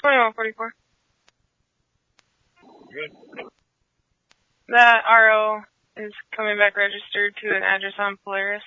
2144. Good. That RO is coming back registered to an address on Polaris.